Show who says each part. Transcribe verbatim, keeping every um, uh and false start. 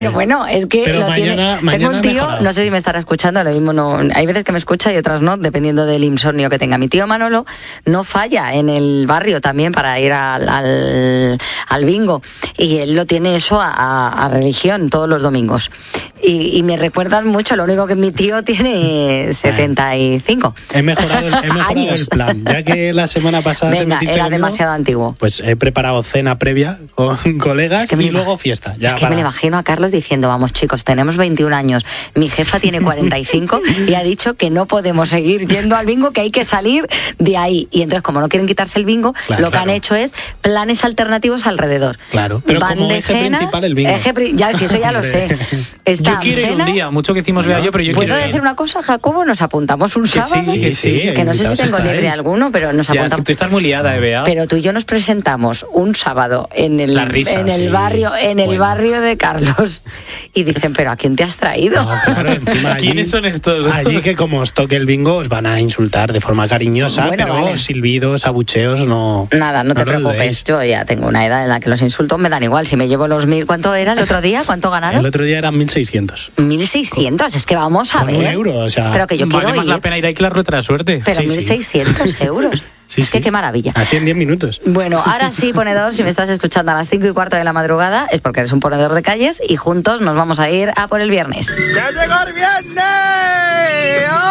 Speaker 1: Pero bueno, es que
Speaker 2: Pero
Speaker 1: lo
Speaker 2: mañana,
Speaker 1: tiene.
Speaker 2: mañana
Speaker 1: Tengo un tío,
Speaker 2: mejorado.
Speaker 1: no sé si me estará escuchando, lo mismo no. Hay veces que me escucha y otras no, dependiendo del insomnio que tenga. Mi tío Manolo no falla en el barrio también para ir al, al, al bingo. Y él lo tiene eso a, a, a religión todos los domingos. Y, y me recuerdan mucho, lo único que mi tío tiene setenta y cinco.
Speaker 2: He mejorado, el, he mejorado el plan, ya que la semana pasada
Speaker 1: Venga,
Speaker 2: te metiste
Speaker 1: era
Speaker 2: conmigo,
Speaker 1: demasiado antiguo.
Speaker 2: Pues he preparado cena previa con colegas
Speaker 1: Es que me
Speaker 2: y
Speaker 1: ima-
Speaker 2: luego fiesta. Ya
Speaker 1: es que
Speaker 2: para...
Speaker 1: me lo imagino a Carlos diciendo, vamos chicos, tenemos veintiún años, mi jefa tiene cuarenta y cinco y ha dicho que no podemos seguir yendo al bingo, que hay que salir de ahí. Y entonces, como no quieren quitarse el bingo,
Speaker 2: Claro,
Speaker 1: lo que
Speaker 2: claro.
Speaker 1: han hecho es planes alternativos alrededor.
Speaker 2: Claro, pero
Speaker 1: Van
Speaker 2: como
Speaker 1: de
Speaker 2: eje
Speaker 1: cena,
Speaker 2: principal el bingo.
Speaker 1: eje pri- ya, si eso ya lo sé. Está
Speaker 3: Yo quiero ir
Speaker 1: cena.
Speaker 3: un día, mucho que decimos vea yo, pero yo
Speaker 1: ¿Puedo
Speaker 3: quiero ir.
Speaker 1: decir una cosa, Jacobo? Nos apuntamos un
Speaker 3: Que sí,
Speaker 1: sábado.
Speaker 3: sí, que sí.
Speaker 1: Es que no sé si
Speaker 2: invitados
Speaker 1: tengo libre
Speaker 2: estáis.
Speaker 1: alguno, pero nos
Speaker 3: Ya, es que
Speaker 1: apuntamos.
Speaker 3: tú estás muy liada, Bea.
Speaker 1: Pero tú y yo nos presentamos un sábado en el,
Speaker 3: La risa,
Speaker 1: en el
Speaker 2: sí.
Speaker 1: barrio, en el
Speaker 2: Bueno.
Speaker 1: barrio de Carlos. Y dicen, ¿pero a quién te has traído?
Speaker 2: No, claro, encima allí,
Speaker 3: ¿Quiénes son estos?
Speaker 2: allí que como os toque el bingo os van a insultar de forma cariñosa,
Speaker 1: Bueno,
Speaker 2: pero
Speaker 1: vale.
Speaker 2: silbidos, abucheos, no.
Speaker 1: Nada, no te
Speaker 2: lo
Speaker 1: preocupes.
Speaker 2: dudéis.
Speaker 1: Yo ya tengo una edad en la que los insultos me dan igual. Si me llevo los mil, ¿cuánto era el otro día? ¿Cuánto
Speaker 2: El
Speaker 1: ganaron?
Speaker 2: otro día eran mil seiscientos.
Speaker 1: mil seiscientos. Es que vamos a
Speaker 2: Con un
Speaker 1: ver.
Speaker 2: euro, o sea,
Speaker 1: Pero que yo
Speaker 3: Vale
Speaker 1: quiero
Speaker 3: más
Speaker 1: ir.
Speaker 3: la pena ir ahí que la rueda de la suerte.
Speaker 1: Pero
Speaker 2: Sí, sí.
Speaker 1: mil seiscientos euros.
Speaker 2: Sí,
Speaker 1: es que
Speaker 2: sí.
Speaker 1: qué maravilla.
Speaker 2: Así en diez minutos.
Speaker 1: Bueno, ahora sí, ponedor, si me estás escuchando a las cinco y cuarto de la madrugada, es porque eres un ponedor de calles y juntos nos vamos a ir a por el viernes.
Speaker 4: ¡Ya llegó el viernes!